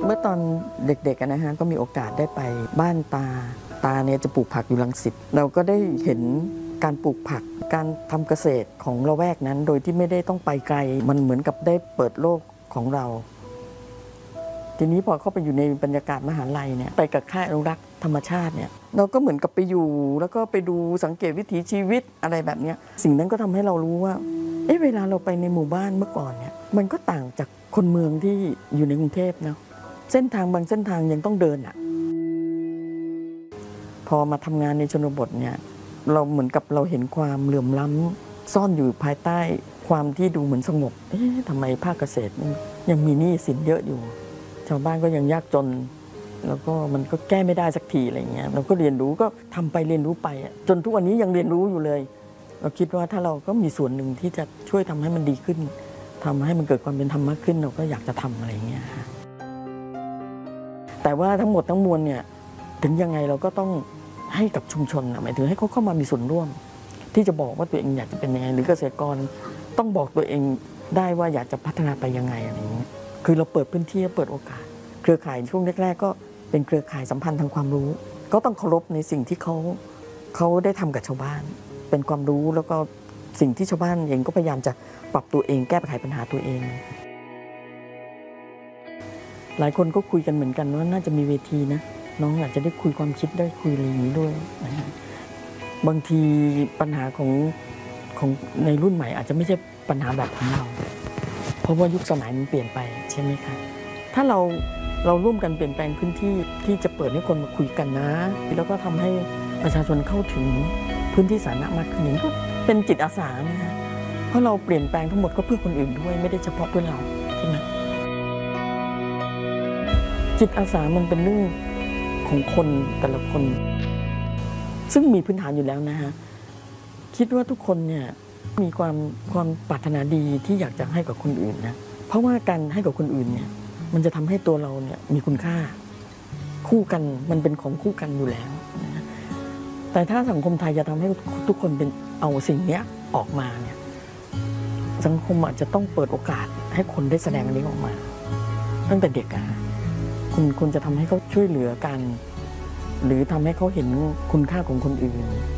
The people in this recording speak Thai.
เมื่อตอนเด็กๆนะฮะก็มีโอกาสได้ไปบ้านตาเนี่ยจะปลูกผักอยู่รังสิตเราก็ได้เห็นการปลูกผักการทำเกษตรของละแวกนั้นโดยที่ไม่ได้ต้องไปไกลมันเหมือนกับได้เปิดโลกของเราทีนี้พอเข้าไปอยู่ในบรรยากาศมหาลัยเนี่ยไปกับค่ายอนุรักษ์ธรรมชาติเนี่ยเราก็เหมือนกับไปอยู่แล้วก็ไปดูสังเกตวิถีชีวิตอะไรแบบนี้สิ่งนั้นก็ทำให้เรารู้ว่าเวลาเราไปในหมู่บ้านเมื่อก่อนเนี่ยมันก็ต่างจากคนเมืองที่อยู่ในกรุงเทพนะเส้นทางบางเส้นทางยังต้องเดินอ่ะพอมาทำงานในชนบทเนี่ยเราเหมือนกับเราเห็นความเหลื่อมล้ำซ่อนอยู่ภายใต้ความที่ดูเหมือนสงบทำไมภาคเกษตรยังมีหนี้สินเยอะอยู่ชาวบ้านก็ยังยากจนแล้วก็มันก็แก้ไม่ได้สักทีอะไรเงี้ยเราก็เรียนรู้ก็ทำไปเรียนรู้ไปจนทุกวันนี้ยังเรียนรู้อยู่เลยเราคิดว่าถ้าเราก็มีส่วนหนึ่งที่จะช่วยทำให้มันดีขึ้นทำให้มันเกิดความเป็นธรรมมากขึ้นเราก็อยากจะทำอะไรเงี้ยแต่ว่าทั้งหมดทั้งมวลเนี่ยถึงยังไงเราก็ต้องให้กับชุมชนหมายถึงให้เขาเข้ามามีส่วนร่วมที่จะบอกว่าตัวเองอยากจะเป็นยังไงหรือเกษตรกรต้องบอกตัวเองได้ว่าอยากจะพัฒนาไปยังไงอะไรเงี้ยคือเราเปิดพื้นที่เปิดโอกาสเครือข่ายช่วงแรกๆก็เป็นเครือข่ายสัมพันธ์ทางความรู้ก็ต้องเคารพในสิ่งที่เขาได้ทำกับชาวบ้านเป็นความรู้แล้วก็สิ่งที่ชาวบ้านเองก็พยายามจะปรับตัวเองแก้ไขปัญหาตัวเองหลายคนก็คุยกันเหมือนกันว่าน่าจะมีเวทีนะน้องอาจจะได้คุยความคิดได้คุยอะไรอย่างนี้ด้วยนะฮะบางทีปัญหาของในรุ่นใหม่อาจจะไม่ใช่ปัญหาแบบของเราเพราะว่ายุคสมัยมันเปลี่ยนไปใช่ไหมคะถ้าเราร่วมกันเปลี่ยนแปลงพื้นที่ที่จะเปิดให้คนมาคุยกันนะแล้วก็ทำให้ประชาชนเข้าถึงพื้นที่สาธารณะมากขึ้นนี่ก็เป็นจิตอาสานะคะเพราะเราเปลี่ยนแปลงทั้งหมดก็เพื่อคนอื่นด้วยไม่ได้เฉพาะเพื่อเราใช่ไหมจิตอาสามันเป็นเรื่องของคนแต่ละคนซึ่งมีพื้นฐานอยู่แล้วนะฮะคิดว่าทุกคนเนี่ยมีความปรารถนาดีที่อยากจะให้กับคนอื่นนะเพราะว่าการให้กับคนอื่นเนี่ยมันจะทำให้ตัวเราเนี่ยมีคุณค่าคู่กันมันเป็นของคู่กันอยู่แล้วนะแต่ถ้าสังคมไทยจะทำให้ทุกคนเป็นเอาสิ่งนี้ออกมาเนี่ยสังคมอาจจะต้องเปิดโอกาสให้คนได้แสดงอันนี้ออกมาตั้งแต่เด็กคุณจะทำให้เขาช่วยเหลือกันหรือทำให้เขาเห็นคุณค่าของคนอื่น